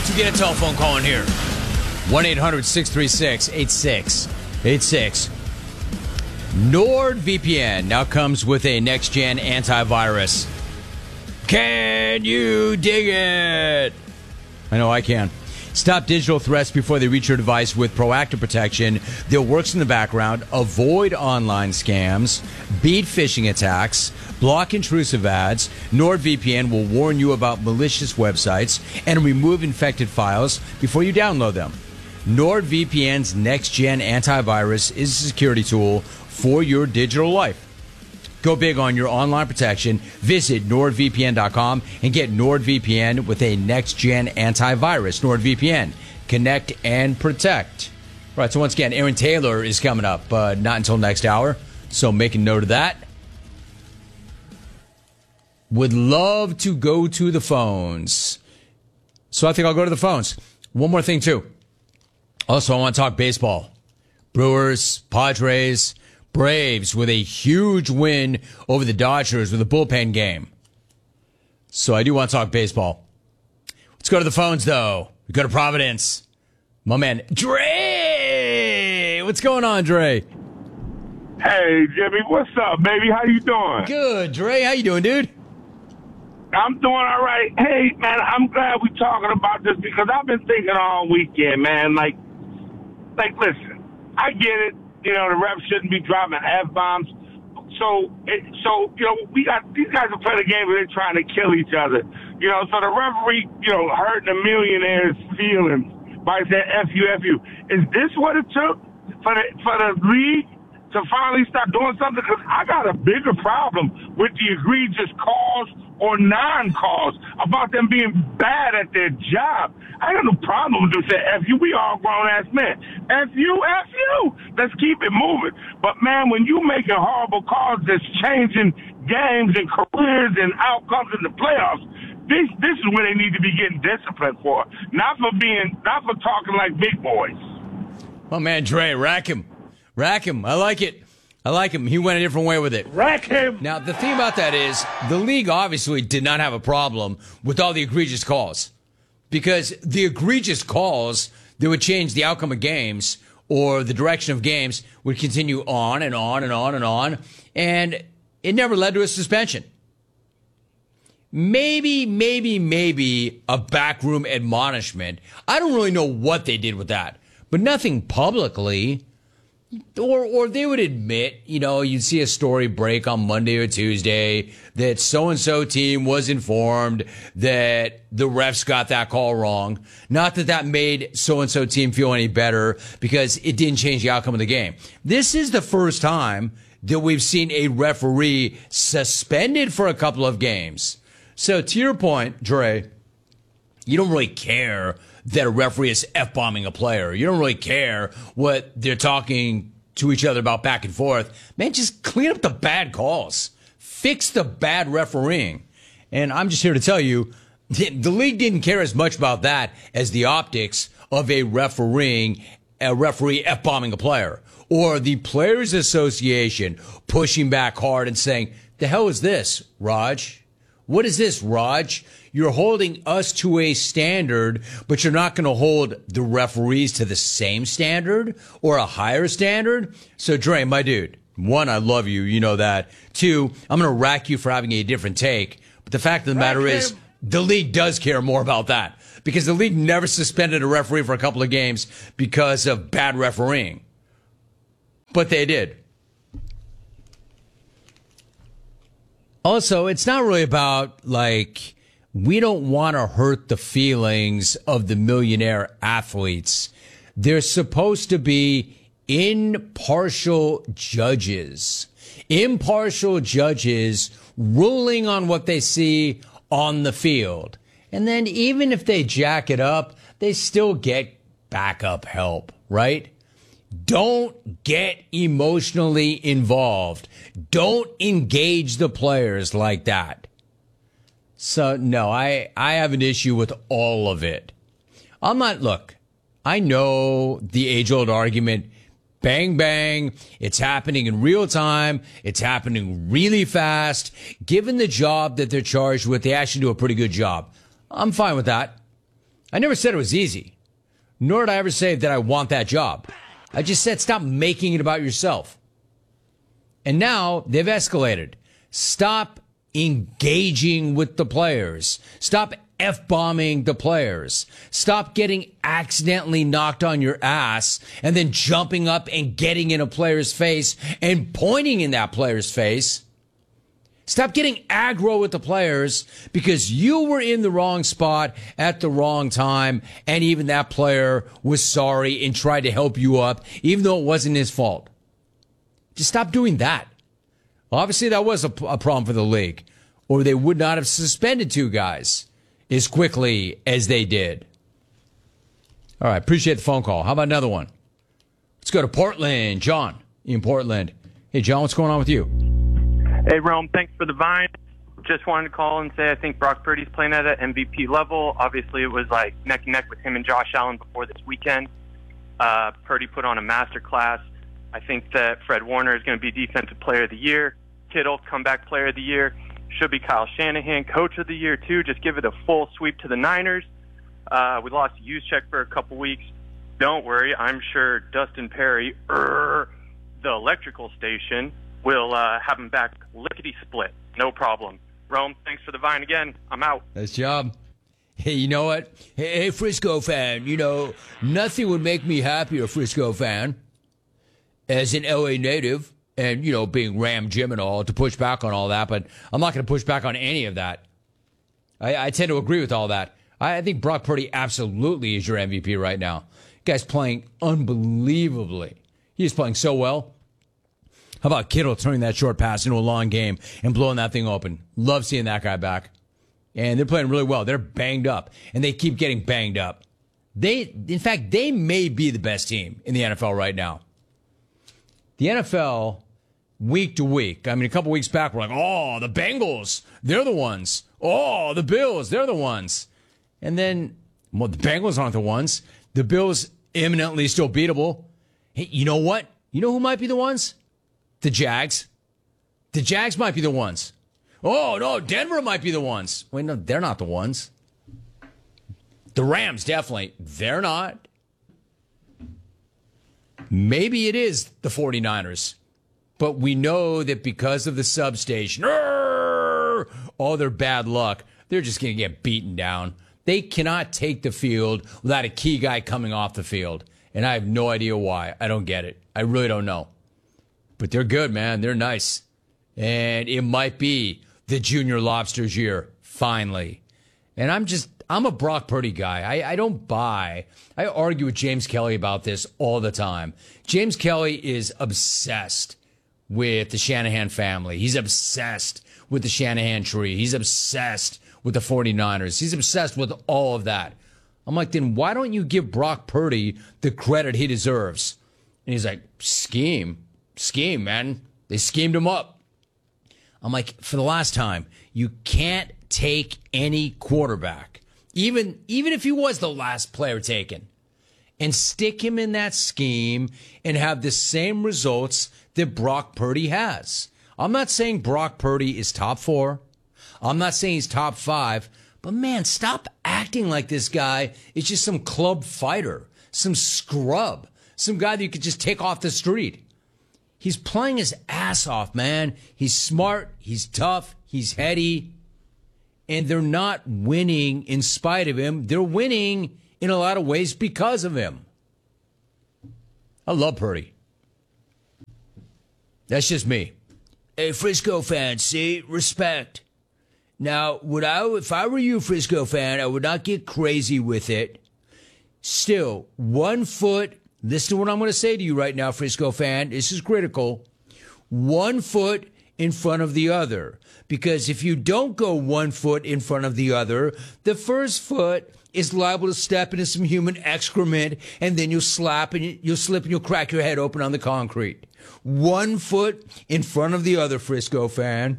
to get a telephone call in here. 1-800-636-8686. NordVPN now comes with a next-gen antivirus. Can you dig it? I know I can. Stop digital threats before they reach your device with proactive protection that works in the background. Avoid online scams. Beat phishing attacks. Block intrusive ads. NordVPN will warn you about malicious websites and remove infected files before you download them. NordVPN's next-gen antivirus is a security tool for your digital life. Go big on your online protection. Visit NordVPN.com and get NordVPN with a next-gen antivirus. NordVPN. Connect and protect. All right, so once again, Aaron Taylor is coming up, but not until next hour. So make a note of that. Would love to go to the phones. So I think I'll go to the phones. One more thing, too. Also, I want to talk baseball. Brewers, Padres, Braves with a huge win over the Dodgers with a bullpen game. So I do want to talk baseball. Let's go to the phones, though. We go to Providence. My man, Dre! What's going on, Dre? Hey, Jimmy. What's up, baby? How you doing? Good, Dre. How you doing, dude? I'm doing all right. Hey, man, I'm glad we're talking about this because I've been thinking all weekend, man. Like, listen, I get it. You know, the refs shouldn't be dropping F-bombs. So we got these guys are playing a game where they're trying to kill each other. You know, so the referee, hurting the millionaire's feelings by saying F you. Is this what it took for the league to finally start doing something? Because I got a bigger problem with the egregious calls or non-calls about them being bad at their job. I got no problem with them saying F you. We all grown-ass men. F you. Let's keep it moving. But, man, when you making horrible calls that's changing games and careers and outcomes in the playoffs, this is where they need to be getting disciplined for. Not for talking like big boys. Oh, man, Dre, rack him. I like it. He went a different way with it. Rack him. Now, the thing about that is the league obviously did not have a problem with all the egregious calls, because the egregious calls that would change the outcome of games or the direction of games would continue on and on and on and on, and it never led to a suspension. Maybe a backroom admonishment. I don't really know what they did with that, but nothing publicly. Or they would admit, you'd see a story break on Monday or Tuesday that so-and-so team was informed that the refs got that call wrong. Not that made so-and-so team feel any better because it didn't change the outcome of the game. This is the first time that we've seen a referee suspended for a couple of games. So to your point, Dre, you don't really care that a referee is F-bombing a player. You don't really care what they're talking to each other about back and forth. Man, just clean up the bad calls. Fix the bad refereeing. And I'm just here to tell you, the league didn't care as much about that as the optics of a referee F-bombing a player. Or the Players Association pushing back hard and saying, the hell is this, Raj? What is this, Raj? You're holding us to a standard, but you're not going to hold the referees to the same standard or a higher standard. So, Dre, my dude, one, I love you. You know that. Two, I'm going to rack you for having a different take. But the fact of the matter is, the league does care more about that because the league never suspended a referee for a couple of games because of bad refereeing. But they did. Also, it's not really about, we don't want to hurt the feelings of the millionaire athletes. They're supposed to be impartial judges ruling on what they see on the field. And then even if they jack it up, they still get backup help, right? Don't get emotionally involved. Don't engage the players like that. So, no, I have an issue with all of it. I know the age-old argument, bang, bang, it's happening in real time, it's happening really fast. Given the job that they're charged with, they actually do a pretty good job. I'm fine with that. I never said it was easy, nor did I ever say that I want that job. I just said stop making it about yourself. And now they've escalated. Stop engaging with the players. Stop F-bombing the players. Stop getting accidentally knocked on your ass and then jumping up and getting in a player's face and pointing in that player's face. Stop getting aggro with the players because you were in the wrong spot at the wrong time, and even that player was sorry and tried to help you up, even though it wasn't his fault. Just stop doing that. Obviously, that was a problem for the league, or they would not have suspended two guys as quickly as they did. All right, appreciate the phone call. How about another one? Let's go to Portland. John in Portland. Hey, John, what's going on with you? Hey, Rome, thanks for the vine. Just wanted to call and say I think Brock Purdy's playing at an MVP level. Obviously, it was like neck and neck with him and Josh Allen before this weekend. Purdy put on a masterclass. I think that Fred Warner is going to be Defensive Player of the Year. Kittle, Comeback Player of the Year. Should be Kyle Shanahan, Coach of the Year, too. Just give it a full sweep to the Niners. We lost Juszczyk for a couple weeks. Don't worry. I'm sure Dustin Perry, the electrical station, will have him back lickety-split. No problem. Rome, thanks for the vine again. I'm out. Nice job. Hey, you know what? Hey, Frisco fan, nothing would make me happier, Frisco fan, as an LA native and, being Ram Jim and all, to push back on all that, but I'm not going to push back on any of that. I tend to agree with all that. I think Brock Purdy absolutely is your MVP right now. Guy's playing unbelievably. He's playing so well. How about Kittle turning that short pass into a long game and blowing that thing open? Love seeing that guy back. And they're playing really well. They're banged up, and they keep getting banged up. In fact, they may be the best team in the NFL right now. The NFL, week to week, a couple weeks back, we're like, oh, the Bengals, they're the ones. Oh, the Bills, they're the ones. And then, the Bengals aren't the ones. The Bills, imminently still beatable. Hey, you know what? You know who might be the ones? The Jags. The Jags might be the ones. Oh, no, Denver might be the ones. Wait, no, they're not the ones. The Rams, definitely. They're not. Maybe it is the 49ers. But we know that because of the substation, all their bad luck, they're just going to get beaten down. They cannot take the field without a key guy coming off the field. And I have no idea why. I don't get it. I really don't know. But they're good, man. They're nice. And it might be the Junior Lobster's year, finally. And I'm a Brock Purdy guy. I don't buy. I argue with James Kelly about this all the time. James Kelly is obsessed with the Shanahan family. He's obsessed with the Shanahan tree. He's obsessed with the 49ers. He's obsessed with all of that. I'm like, then why don't you give Brock Purdy the credit he deserves? And he's like, scheme, man. They schemed him up. I'm like, for the last time, you can't take any quarterback, even if he was the last player taken, and stick him in that scheme and have the same results that Brock Purdy has. I'm not saying Brock Purdy is top 4. I'm not saying he's top 5. But, man, stop acting like this guy is just some club fighter, some scrub, some guy that you could just take off the street. He's playing his ass off, man. He's smart. He's tough. He's heady. And they're not winning in spite of him. They're winning in a lot of ways because of him. I love Purdy. That's just me. Hey, Frisco fans, see? Respect. Now, if I were you, Frisco fan, I would not get crazy with it. Still, 1 foot. Listen to what I'm going to say to you right now, Frisco fan. This is critical. 1 foot in front of the other. Because if you don't go 1 foot in front of the other, the first foot is liable to step into some human excrement, and then you'll slip and you'll crack your head open on the concrete. 1 foot in front of the other, Frisco fan.